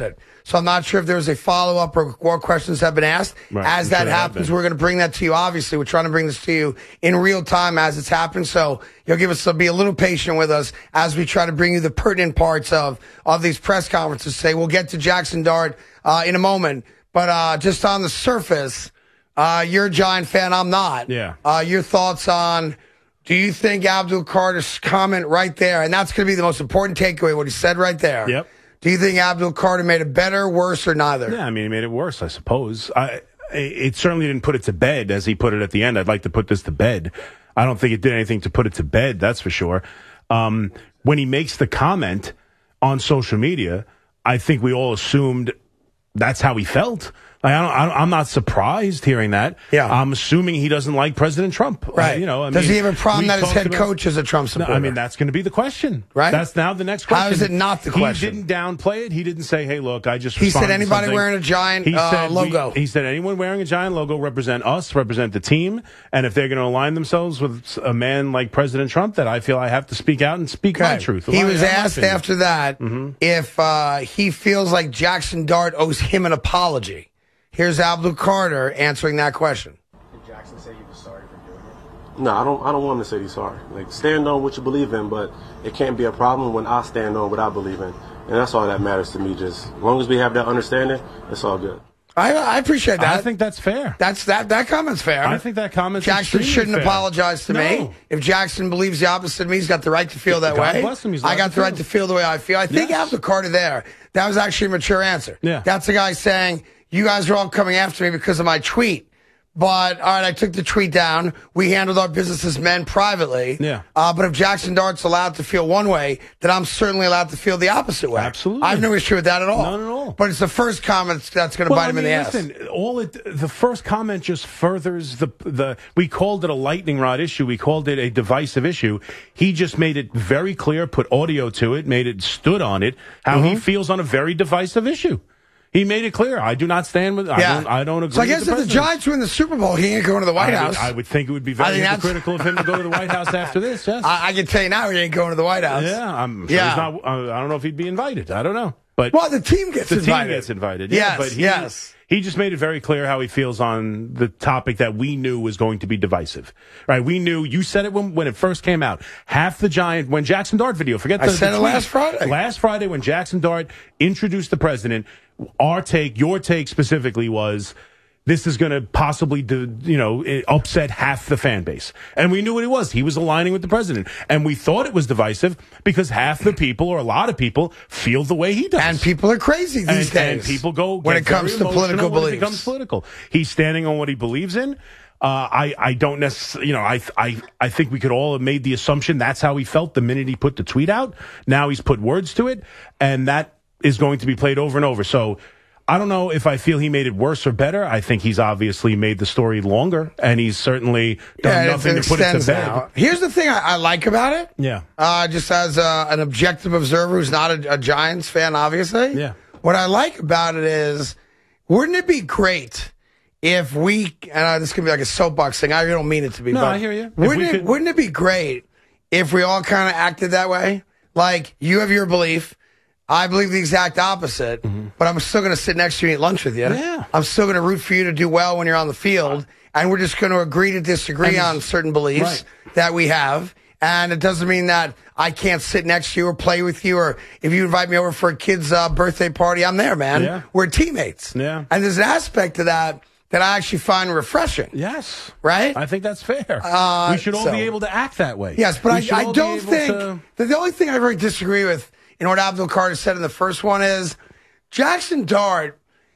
So I'm not sure if there was a follow-up or more questions have been asked. Right, as I'm that sure there have happens, been. we're going to bring that to you. Obviously, we're trying to bring this to you in real time as it's happened. So you'll give us, be a little patient with us as we try to bring you the pertinent parts of, of these press conferences. Say we'll get to Jackson Dart uh, in a moment. But uh, just on the surface, uh, you're a Giant fan. I'm not. Yeah. Uh, your thoughts on, do you think Abdul Carter's comment right there, and that's going to be the most important takeaway, what he said right there. Yep. Do you think Abdul Carter made it better, worse, or neither? Yeah, I mean, he made it worse, I suppose. I, it certainly didn't put it to bed, as he put it at the end. I'd like to put this to bed. I don't think it did anything to put it to bed, that's for sure. Um, when he makes the comment on social media, I think we all assumed that's how he felt. Like, I don't, I don't, I'm not surprised hearing that. Yeah. I'm assuming he doesn't like President Trump. Right. Uh, you know, I Does mean, he have a problem we that his talked head about- coach is a Trump No, supporter? I mean, that's going to be the question. Right? That's now the next question. How is it not the question? He didn't downplay it. He didn't say, hey, look, I just He said responded to anybody something. wearing a Giant He uh, said we- logo. he said anyone wearing a Giant logo represent us, represent the team. And if they're going to align themselves with a man like President Trump, that I feel I have to speak out and speak my Okay. truth. He My- was my asked opinion. after that if uh, he feels like Jackson Dart owes him an apology. Here's Abdul Carter answering that question. Did Jackson say he was sorry for doing it? No, I don't. I don't want him to say he's sorry. Like, stand on what you believe in, but it can't be a problem when I stand on what I believe in, and that's all that matters to me. Just as long as we have that understanding, it's all good. I, I appreciate that. I think that's fair. That's that. That comment's fair. I think that comment's Jackson extremely shouldn't fair. apologize to me. No. If Jackson believes the opposite of me, he's got the right to feel that God way. bless him, he's I allowed got to the feel. right to feel the way I feel. I think Yes. Abdul Carter there, that was actually a mature answer. Yeah. That's the guy saying, you guys are all coming after me because of my tweet. But, all right, I took the tweet down. We handled our business as men privately. Yeah. Uh, but if Jackson Dart's allowed to feel one way, then I'm certainly allowed to feel the opposite way. Absolutely. I have no issue with that at all. None at all. But it's the first comment that's going to Well, bite I him mean, in the ass. listen, all it, the first comment just furthers the the. We called it a lightning rod issue. We called it a divisive issue. He just made it very clear, put audio to it, made it stood on it how Mm-hmm. he feels on a very divisive issue. He made it clear. I do not stand with. I Yeah. don't. I don't agree. So I guess with the if the president. Giants win the Super Bowl, he ain't going to the White I House. Would, I would think it would be I very think that's- hypocritical of him to go to the White House after this. Yes. I, I can tell you now he ain't going to the White House. Yeah, I'm sure Yeah. he's not. Uh, I don't know if he'd be invited. I don't know. But Well, the team gets the invited. team gets invited. Yes, Yeah, but he, yes. he just made it very clear how he feels on the topic that we knew was going to be divisive. Right? We knew. You said it when, when it first came out. Half the Giant when Jackson Dart video. Forget I the, said the it tweet. last Friday. Last Friday when Jackson Dart introduced the president, our take, your take specifically was, this is going to possibly, do, you know, upset half the fan base. And we knew what it was. He was aligning with the president. And we thought it was divisive because half the people, or a lot of people, feel the way he does. And people are crazy these and, days. and people go when get it comes very to emotional political when beliefs. It becomes political. He's standing on what he believes in. Uh, I, I don't necessarily, you know, I, I, I think we could all have made the assumption that's how he felt the minute he put the tweet out. Now he's put words to it, and that is going to be played over and over. So I don't know if I feel he made it worse or better. I think he's obviously made the story longer, and he's certainly done Yeah, nothing it to put it to extends bed. now. Here's the thing I, I like about it. Yeah. Uh, just as a, an objective observer who's not a, a Giants fan, obviously. Yeah. What I like about it is, wouldn't it be great if we, and uh, this could be like a soapbox thing. I don't mean it to be. No, but I hear you. If Wouldn't we it, could- wouldn't it be great if we all kind of acted that way? Like, you have your belief. I believe the exact opposite, but I'm still going to sit next to you and eat lunch with you. Yeah. I'm still going to root for you to do well when you're on the field, and we're just going to agree to disagree And- on certain beliefs Right. that we have. And it doesn't mean that I can't sit next to you or play with you, or if you invite me over for a kid's uh, birthday party, I'm there, man. Yeah. We're teammates. Yeah. And there's an aspect to that that I actually find refreshing. Yes. Right? I think that's fair. Uh, we should all so- be able to act that way. Yes, but We should I, I all be don't able think to- that the only thing I really disagree with in what Abdul Carter said in the first one is Jackson Dart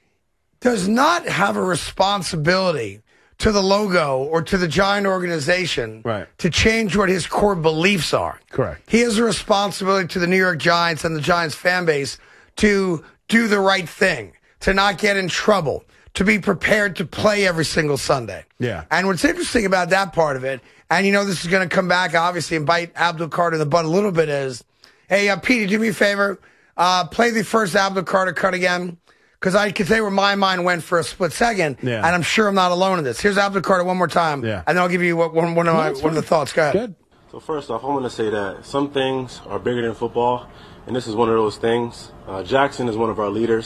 does not have a responsibility to the logo or to the Giant organization Right. to change what his core beliefs are. Correct. He has a responsibility to the New York Giants and the Giants fan base to do the right thing, to not get in trouble, to be prepared to play every single Sunday. Yeah. And what's interesting about that part of it, and you know this is going to come back obviously and bite Abdul Carter in the butt a little bit, is, hey, uh, Petey, do me a favor, uh, play the first Abdul Carter cut again, because I can tell you where my mind went for a split second, Yeah. and I'm sure I'm not alone in this. Here's Abdul Carter one more time, Yeah. and then I'll give you one, one, one, of, my, that's one of the fine. thoughts. Go ahead. Good. So first off, I want to say that some things are bigger than football, and this is one of those things. Uh, Jackson is one of our leaders.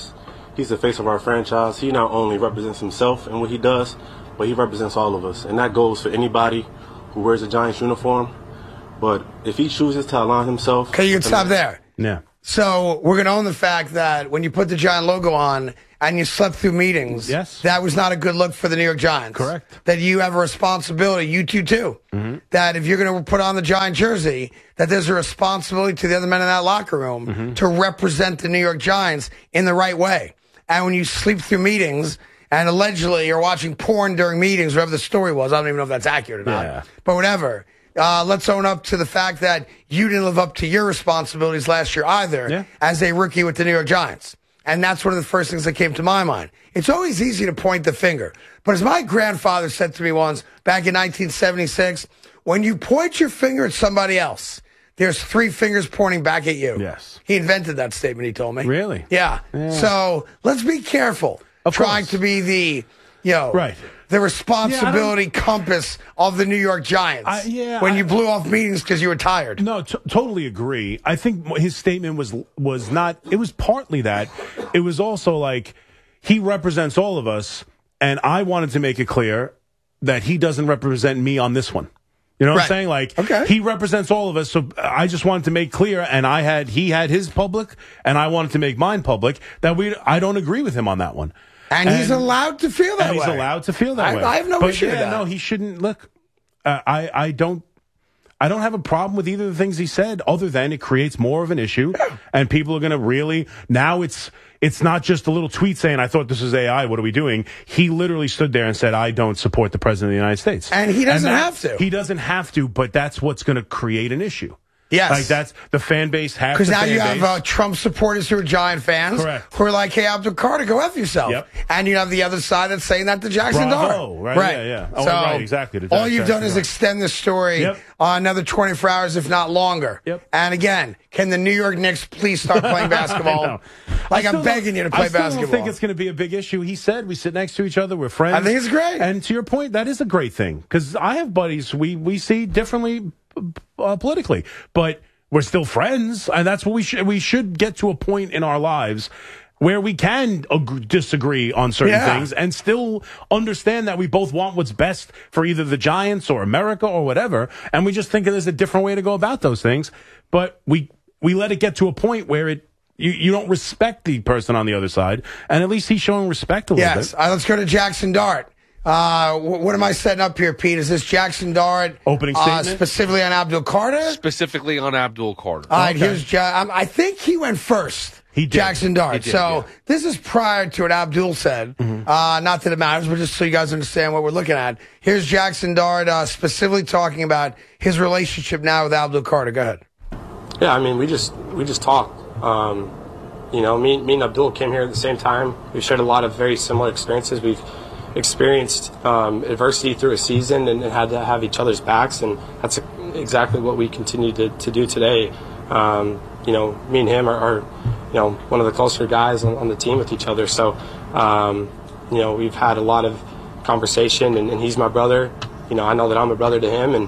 He's the face of our franchise. He not only represents himself and what he does, but he represents all of us. And that goes for anybody who wears a Giants uniform. But if he chooses to align himself... Okay, you can stop there. Yeah. So we're going to own the fact that when you put the Giant logo on and you slept through meetings, yes, that was not a good look for the New York Giants. Correct. That you have a responsibility, you two too, mm-hmm. that if you're going to put on the Giant jersey, that there's a responsibility to the other men in that locker room mm-hmm. to represent the New York Giants in the right way. And when you sleep through meetings and allegedly you're watching porn during meetings, whatever the story was, I don't even know if that's accurate or not, yeah. but whatever. Uh, let's own up to the fact that you didn't live up to your responsibilities last year either yeah. as a rookie with the New York Giants. And that's one of the first things that came to my mind. It's always easy to point the finger. But as my grandfather said to me once back in nineteen seventy-six, when you point your finger at somebody else, there's three fingers pointing back at you. Yes. He invented that statement, he told me. Really? Yeah. yeah. So let's be careful of trying course. to be the, you know, right. the responsibility yeah, compass of the New York Giants I, yeah, when I, you blew off meetings because you were tired. No, t- totally agree. I think his statement was was not, it was partly that. It was also like he represents all of us, and I wanted to make it clear that he doesn't represent me on this one. You know what right. I'm saying? Like, okay. he represents all of us, so I just wanted to make clear, and I had he had his public, and I wanted to make mine public, that we I don't agree with him on that one. And, and he's allowed to feel that and way. He's allowed to feel that I, way. I have no but issue yeah, with that. No, he shouldn't. Look, uh, I I don't I don't have a problem with either of the things he said, other than it creates more of an issue, yeah. and people are going to really now. It's it's not just a little tweet saying, "I thought this was A I. What are we doing?" He literally stood there and said, "I don't support the president of the United States," and he doesn't and that, have to. He doesn't have to, but that's what's going to create an issue. Yes. Like that's the fan base has because now fan you have base. uh, Trump supporters who are Giant fans Correct. who are like, hey, Abdul Carter, go F yourself. Yep. And you have the other side that's saying that to Jackson Bravo, Dart. right, right. Yeah, yeah. Oh, so right, exactly. To all you've Jackson done is Dart. extend the story Yep. uh, another twenty-four hours, if not longer. Yep. And again, can the New York Knicks please start playing basketball? Like I'm begging you to play I still basketball. don't think it's going to be a big issue. He said we sit next to each other. We're friends. I think it's great. And to your point, that is a great thing because I have buddies we we see differently uh, politically, but we're still friends, and that's what we should. We should get to a point in our lives where we can ag- disagree on certain Yeah. things and still understand that we both want what's best for either the Giants or America or whatever, and we just think there's a different way to go about those things. But we we let it get to a point where it you, you don't respect the person on the other side, and at least he's showing respect a little yes. bit. Uh, let's go to Jackson Dart. Uh, wh- what am I setting up here, Pete? Is this Jackson Dart opening uh, statement specifically on Abdul Carter? Specifically on Abdul Carter. All right, Okay. here's ja- um, I think he went first. He did. Jackson Dart. He did, so yeah. this is prior to what Abdul said. Mm-hmm. Uh, not that it matters, but just so you guys understand what we're looking at. Here's Jackson Dart uh, specifically talking about his relationship now with Abdul Carter. Go ahead. Yeah, I mean, we just we just talk. Um, you know, me, me and Abdul came here at the same time. We've shared a lot of very similar experiences. We've experienced um, adversity through a season and had to have each other's backs, and that's exactly what we continue to, to do today. Um, you know, me and him are, are, you know, one of the closer guys on, on the team with each other. So, um, you know, we've had a lot of conversation, and, and he's my brother. You know, I know that I'm a brother to him, and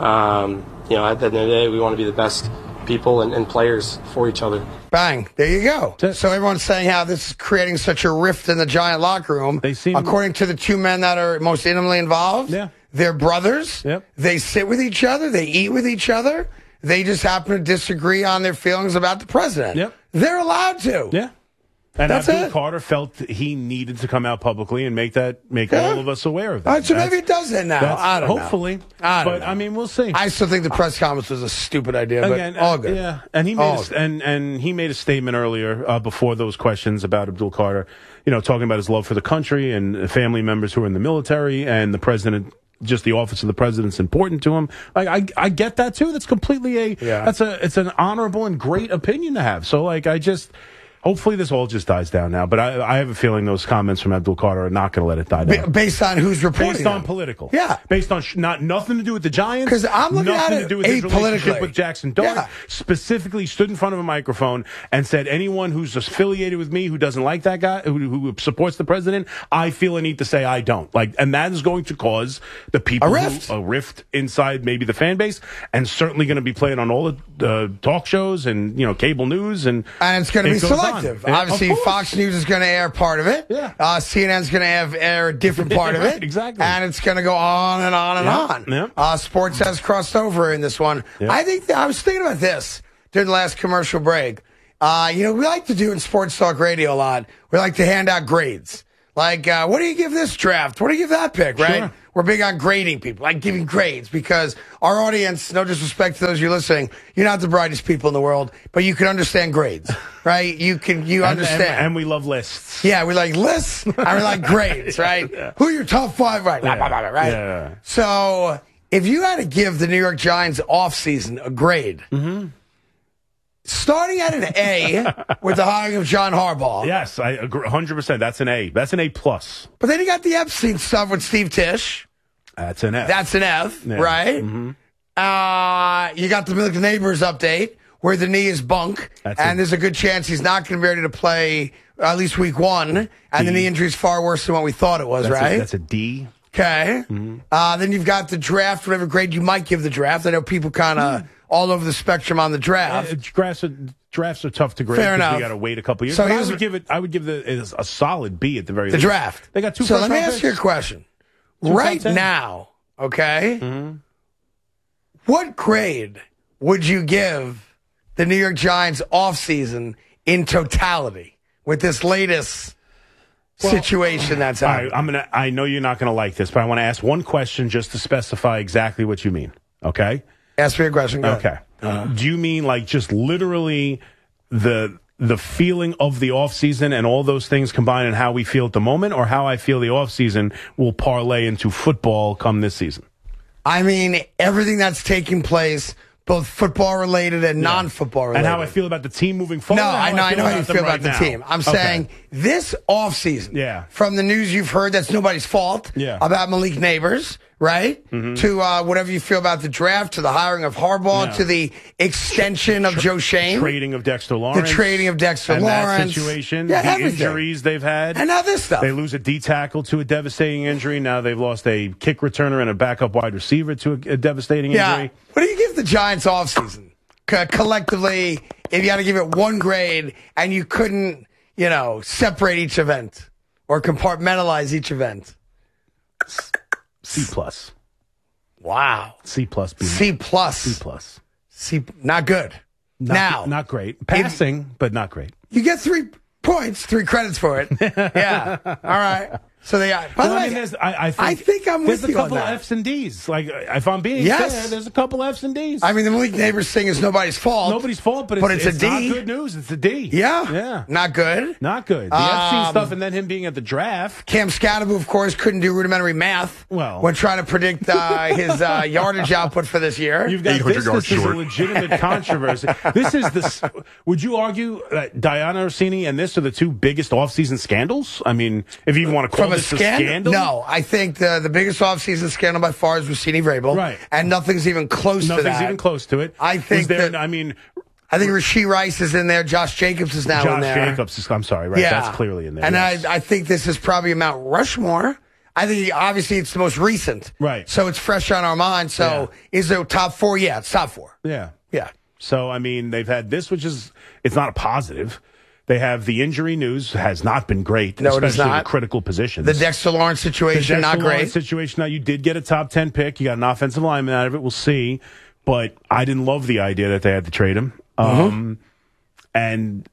um, you know, at the end of the day, we want to be the best people and, and players for each other. Bang. There you go. So everyone's saying how this is creating such a rift in the Giant locker room. They seem, according to the two men that are most intimately involved, yeah. they're brothers. Yep. They sit with each other. They eat with each other. They just happen to disagree on their feelings about the president. Yep. They're allowed to. Yeah. And That's Abdul it. Carter felt he needed to come out publicly and make that make Yeah. all of us aware of that. All right, so That's- maybe it does that now. that's- I don't know. hopefully. I don't but know. I mean, we'll see. I still think the press conference was a stupid idea, but Again, all uh, good. Yeah, and he made All a, and and he made a statement earlier uh, before those questions about Abdul Carter. You know, talking about his love for the country and family members who are in the military, and the president. Just the office of the president's important to him. Like I, I get that too. That's completely a. Yeah. That's a. It's an honorable and great opinion to have. So like, I just. Hopefully this all just dies down now. But I, I have a feeling those comments from Abdul Carter are not going to let it die down. Ba- based on who's reporting Based on them. political. Yeah. Based on sh- not nothing to do with the Giants. 'Cause I'm looking nothing at to it do with his relationship apolitically. with Jackson Dart. Yeah. Specifically stood in front of a microphone and said, anyone who's affiliated with me who doesn't like that guy, who, who supports the president, I feel a need to say I don't. Like, and that is going to cause the people A rift. Who, a rift inside maybe the fan base, and certainly going to be played on all the uh, talk shows and you know cable news, and And it's going to it be goes selective. subjective. Yeah, Obviously, of course. Fox News is going to air part of it. Yeah. Uh, C N N's going to have air a different part of Right, it. exactly. And it's going to go on and on and Yeah, on. yeah. Uh, sports has crossed over in this one. Yeah. I think that, I was thinking about this during the last commercial break. Uh, you know, we like to do in Sports Talk Radio a lot. We like to hand out grades. Like, uh, what do you give this draft? What do you give that pick, right? Sure. We're big on grading people, like giving grades, because our audience, no disrespect to those you're listening, you're not the brightest people in the world, but you can understand grades, right? You can, you And- understand. And, and we love lists. Yeah, we like lists and we like grades, right? Yeah. Who are your top five, right? Blah, blah, blah, blah, right? Yeah. So if you had to give the New York Giants offseason a grade, Mm-hmm. starting at an A with the hiring of John Harbaugh. Yes, I agree one hundred percent. That's an A. That's an A plus. But then you got the Epstein stuff with Steve Tisch. That's an F. That's an F, Yeah. right? Mhm. Uh, you got the Milk Neighbors update where the knee is bunk, That's and a- there's a good chance he's not going to be ready to play at least week one, and the D. knee injury is far worse than what we thought it was, That's right? A, that's a D. Okay. Uh, then you've got the draft, whatever grade you might give the draft. I know people kind of all over the spectrum on the draft. Uh, drafts, are, drafts are tough to grade. Fair 'cause enough. We got to wait a couple years. So But I here's would what- give it. I would give the it a solid B at the very The least. draft. They got two. So first let me round ask picks. you a question. Two Right top ten. now, okay, Mhm. what grade would you give the New York Giants offseason in totality with this latest situation that's All happening? right, I'm gonna. I know you're not gonna like this, but I want to ask one question just to specify exactly what you mean. Okay. Ask me a question. Go Okay. ahead. Do you mean like just literally the the feeling of the offseason and all those things combined and how we feel at the moment, or how I feel the offseason will parlay into football come this season? I mean, everything that's taking place, both football related and non-football related. And how I feel about the team moving forward. No, or how I know, I know how you them feel about right the now? team. I'm Okay. saying this offseason, Yeah. from the news you've heard, that's nobody's fault, Yeah. about Malik Neighbors, right? Mhm. To uh, whatever you feel about the draft, to the hiring of Harbaugh, Yeah. to the extension of Joe Shane, Trading of Dexter Lawrence. the trading of Dexter and Lawrence, that situation, yeah, the everything. injuries they've had. And now this stuff. They lose a D tackle to a devastating injury. Now they've lost a kick returner and a backup wide receiver to a, a devastating Yeah. injury. What do you give the Giants offseason? Co- collectively, if you had to give it one grade and you couldn't, you know, separate each event or compartmentalize each event. C plus. Wow. C plus. B. C plus. C plus. C, not good. Not, now, not great. Passing, but not great. you get three points, three credits for it. Yeah. All right. So they. By Well, the I way, mean, there's, I, I, think I think I'm there's with a you on couple that. of F's and D's. Like, if I'm being Yes. fair, there's a couple F's and D's. I mean, the Malik Neighbors thing is nobody's fault. Nobody's fault, but it's, but it's, it's a D. not good news. It's a D. Yeah. Yeah. Not good. Not good. The Um, Epstein stuff and then him being at the draft. Cam Scadaboo, of course, couldn't do rudimentary math Well. when trying to predict uh, his uh, yardage output for this year. You've got this. This is a legitimate controversy. This is the. Would you argue that Diana Orsini and this are the two biggest offseason scandals? I mean, if you even want to call From a this scandal? a scandal, No, I think the the biggest offseason scandal by far is Rossini Vrabel. Right. And nothing's even close to nothing's that. even close to it. I think Was there, that- I mean, I think Rasheed Rice is in there. Josh Jacobs is now in Josh there. Jacobs is. I'm sorry, right? Yeah. That's clearly in there. And yes. I, I think this is probably a Mount Rushmore. I think obviously it's the most recent. Right. So it's fresh on our mind. So is it top four? Yeah, it's top four. yeah. Yeah. So I mean, they've had this, which is it's not a positive. They have the injury news has not been great, No, it is especially not. in critical positions. The Dexter Lawrence The situation, Dexter not great. Lawrence situation. Now you did get a top ten pick. You got an offensive lineman out of it. We'll see. But I didn't love the idea that they had to trade him. Mm-hmm. Um, and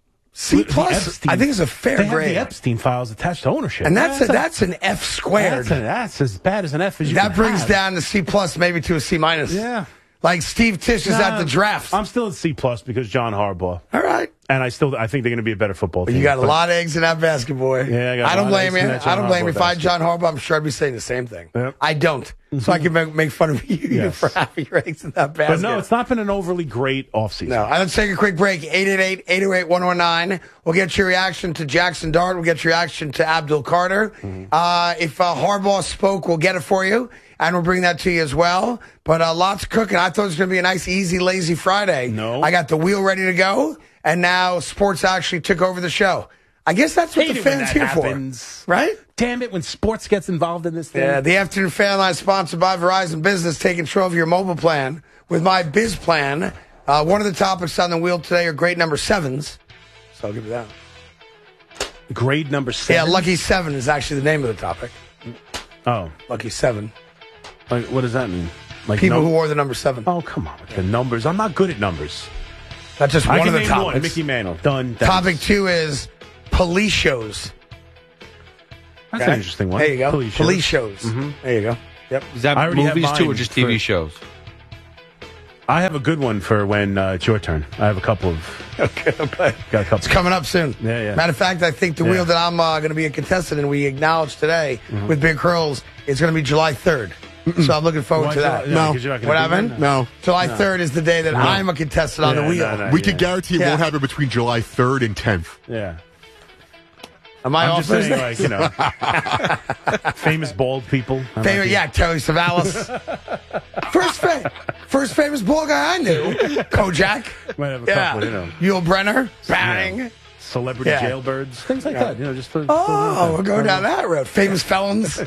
C the plus, Epstein- I think it's a fair they have grade. the Epstein files attached to ownership. And that's, a, a- that's an F squared. That's, a- that's as bad as an F as you That can brings have. down the C plus maybe to a C minus. Yeah. Like Steve Tisch is at Nah, the draft. I'm still at C plus because John Harbaugh. All right. And I still I think they're going to be a better football But team. you got a But- lot of eggs in that basket, boy. Yeah, I got a I don't lot of blame eggs you. in that John I don't blame you. Harbaugh If I had basket. John Harbaugh, I'm sure I'd be saying the same thing. Yep. I don't. So I can make, make fun of you Yes. for having your eggs in that basket. But no, it's not been an overly great offseason. No, let's take a quick break. eight eight eight, eight oh eight, one oh nine. We'll get your reaction to Jackson Dart. We'll get your reaction to Abdul Carter. Mm-hmm. Uh, if uh, Harbaugh spoke, we'll get it for you, and we'll bring that to you as well. But uh, lots cooking. I thought it was going to be a nice, easy, lazy Friday. No. I got the wheel ready to go, and now sports actually took over the show. I guess that's what Hate the it when fans that here happens. for, right? Damn it, when sports gets involved in this thing. Yeah, the Afternoon Fan Line sponsored by Verizon Business, taking control of your mobile plan with my Biz Plan. Uh, one of the topics on the wheel today are great number sevens. So I'll give you that. Grade number seven? Yeah, Lucky Seven is actually the name of the topic. Oh. Lucky Seven. Like, what does that mean? Like People no- who wore the number seven. Oh, come on with the numbers. I'm not good at numbers. That's just I one can of the name topics. one. Mickey Mantle. Done. Thanks. Topic two is police shows. That's an interesting one. There you go. Police Police, shows. shows. Mhm. There you go. Yep. Is that I already have movies too, or mine just T V for- shows? I have a good one for when uh, it's your turn. I have a couple of. Okay, okay. Got a couple. It's coming up soon. Yeah, yeah. Matter of fact, I think the Yeah. wheel that I'm uh, going to be a contestant in, we acknowledged today Mhm. with Big Curls, is going to be July third. So I'm looking forward Why to that. July- no, 'cause you're not gonna What be happened? there? No. July No. third is the day that No. I'm a contestant on Yeah, the wheel. no, no, We yeah. can guarantee it Yeah. won't happen between July third and tenth. Yeah. Am I I'm off just saying, Thursday? like, you know, famous bald people. I'm Favorite, like, yeah, Terry Savalas. first, fa- first famous bald guy I knew, Kojak. Might have a yeah, couple, you know. Yul Brenner, bang. Yeah. Celebrity Yeah. jailbirds, things like Yeah. that. You know, just for. Oh, we're going down that road. Famous felons.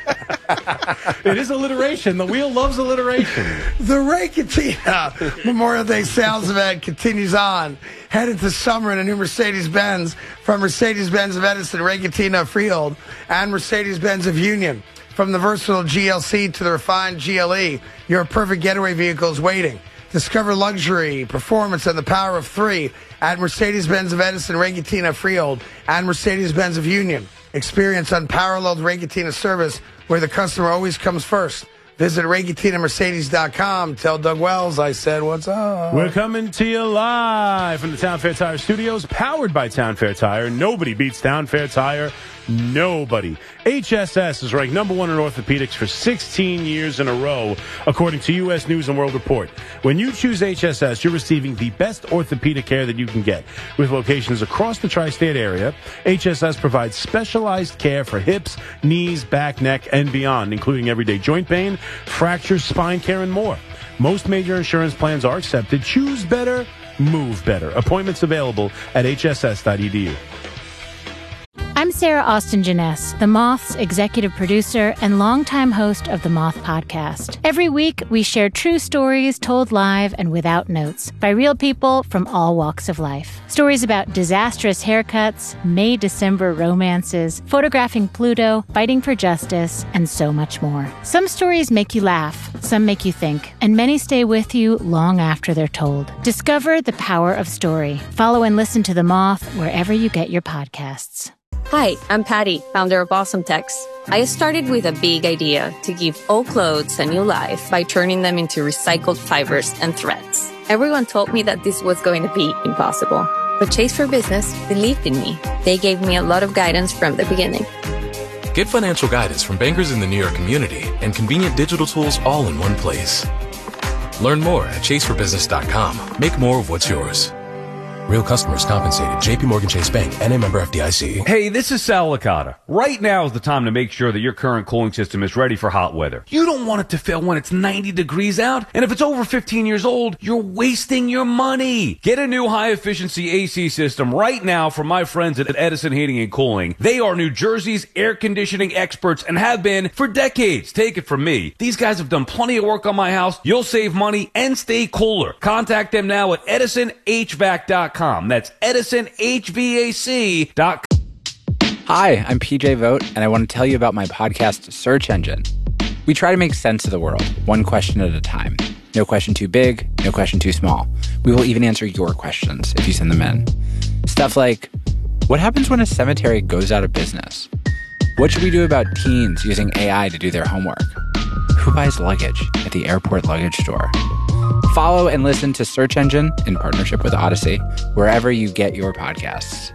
It is alliteration. The wheel loves alliteration. The Ray Cattina Memorial Day sales event continues on. Head into summer in a new Mercedes-Benz from Mercedes-Benz of Edison, Ray Cattina of Freehold, and Mercedes-Benz of Union. From the versatile G L C to the refined G L E, your perfect getaway vehicle is waiting. Discover luxury, performance, and the power of three at Mercedes-Benz of Edison, Ray Cattina of Freehold, and Mercedes-Benz of Union. Experience unparalleled Ray Cattina service where the customer always comes first. Visit Ray Cattina Mercedes dot com. Tell Doug Wells I said what's up. We're coming to you live from the Town Fair Tire Studios, powered by Town Fair Tire. Nobody beats Town Fair Tire. Nobody. H S S is ranked number one in orthopedics for sixteen years in a row, according to U S News and World Report. When you choose H S S, you're receiving the best orthopedic care that you can get. With locations across the tri-state area, H S S provides specialized care for hips, knees, back, neck, and beyond, including everyday joint pain, fractures, spine care, and more. Most major insurance plans are accepted. Choose better, move better. Appointments available at H S S dot E D U. I'm Sarah Austin Janess, The Moth's executive producer and longtime host of The Moth Podcast. Every week, we share true stories told live and without notes by real people from all walks of life. Stories about disastrous haircuts, May-December romances, photographing Pluto, fighting for justice, and so much more. Some stories make you laugh, some make you think, and many stay with you long after they're told. Discover the power of story. Follow and listen to The Moth wherever you get your podcasts. Hi, I'm Patty, founder of Awesome Tex. I started with a big idea to give old clothes a new life by turning them into recycled fibers and threads. Everyone told me that this was going to be impossible, but Chase for Business believed in me. They gave me a lot of guidance from the beginning. Get financial guidance from bankers in the New York community and convenient digital tools all in one place. Learn more at chase for business dot com. Make more of what's yours. Real customers compensated. J P Morgan Chase Bank, N A member F D I C. Hey, this is Sal Licata. Right now is the time to make sure that your current cooling system is ready for hot weather. You don't want it to fail when it's ninety degrees out, and if it's over fifteen years old, you're wasting your money. Get a new high-efficiency A C system right now from my friends at Edison Heating and Cooling. They are New Jersey's air conditioning experts and have been for decades. Take it from me. These guys have done plenty of work on my house. You'll save money and stay cooler. Contact them now at edison h v a c dot com. That's edison h v a c dot com. Hi, I'm P J Vogt, and I want to tell you about my podcast, Search Engine. We try to make sense of the world, one question at a time. No question too big, no question too small. We will even answer your questions if you send them in. Stuff like, what happens when a cemetery goes out of business? What should we do about teens using A I to do their homework? Who buys luggage at the airport luggage store? Follow and listen to Search Engine in partnership with Odyssey, wherever you get your podcasts.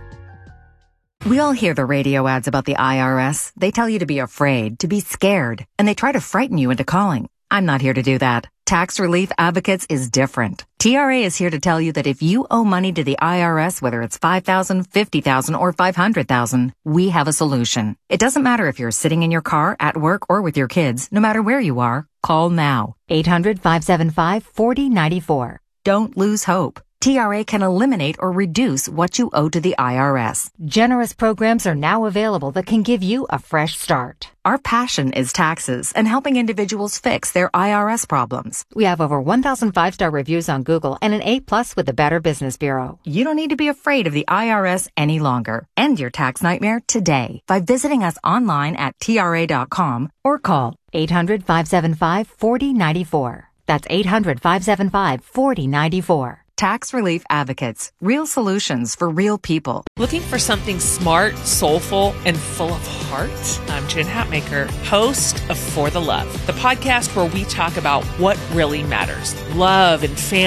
We all hear the radio ads about the I R S. They tell you to be afraid, to be scared, and they try to frighten you into calling. I'm not here to do that. Tax Relief Advocates is different. T R A is here to tell you that if you owe money to the I R S, whether it's five thousand dollars, fifty thousand dollars, or five hundred thousand dollars, we have a solution. It doesn't matter if you're sitting in your car, at work, or with your kids. No matter where you are, call now. eight hundred, five seven five, four oh nine four. Don't lose hope. T R A can eliminate or reduce what you owe to the I R S. Generous programs are now available that can give you a fresh start. Our passion is taxes and helping individuals fix their I R S problems. We have over one thousand five-star reviews on Google and an A plus with the Better Business Bureau. You don't need to be afraid of the I R S any longer. End your tax nightmare today by visiting us online at T R A dot com or call eight hundred, five seven five, four zero nine four. That's eight hundred, five seven five, four zero nine four. Tax Relief Advocates. Real solutions for real people. Looking for something smart, soulful, and full of heart? I'm Jen Hatmaker, host of For the Love, the podcast where we talk about what really matters. Love and family.